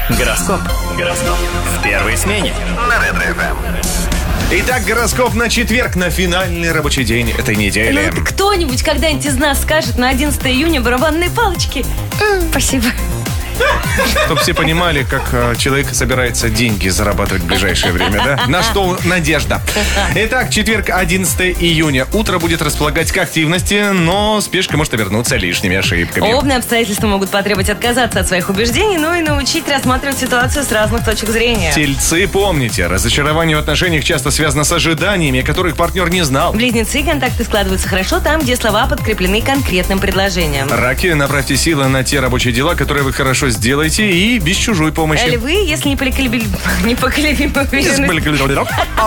Гороскоп. В первой смене на Ретро-ФМ. Итак, гороскоп на четверг, на финальный рабочий день этой недели. Ну, кто-нибудь когда-нибудь из нас скажет на 11 июня барабанные палочки? Спасибо. Чтобы все понимали, как человек собирается деньги зарабатывать в ближайшее время, да? На что надежда. Итак, четверг, 11 июня. Утро будет располагать к активности, но спешка может обернуться лишними ошибками. Обные обстоятельства могут потребовать отказаться от своих убеждений, но и научить рассматривать ситуацию с разных точек зрения. Тельцы, помните, разочарование в отношениях часто связано с ожиданиями, которых партнер не знал. Близнецы, контакты складываются хорошо там, где слова подкреплены конкретным предложением. Раки, направьте силы на те рабочие дела, которые вы хорошо сделаете и без чужой помощи. Львы, если непоколебимая уверенность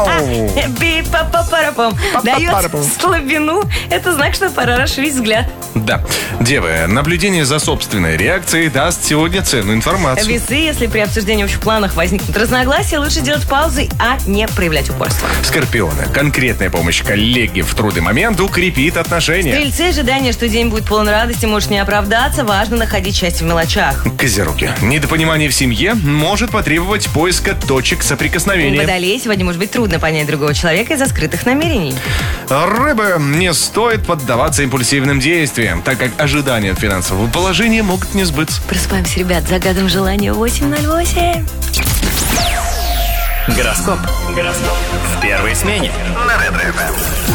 дает слабину, это знак, что пора расширить взгляд. Да. Девы, наблюдение за собственной реакцией даст сегодня ценную информацию. Весы, если при обсуждении общих планов возникнут разногласия, лучше делать паузы, а не проявлять упорство. Скорпионы, конкретная помощь коллеге в трудный момент укрепит отношения. Стрельцы, ожидание, что день будет полон радости, может не оправдаться, важно находить счастье в мелочах. Козероги, недопонимание в семье может потребовать поиска точек соприкосновения. Водолей, сегодня может быть трудно понять другого человека из-за скрытых намерений. Рыбы, не стоит поддаваться импульсивным действиям, так как ожидания от финансового положения могут не сбыться. Просыпаемся, ребят, загадываем желание 808. Гороскоп. В первой смене на Ретро-ФМ.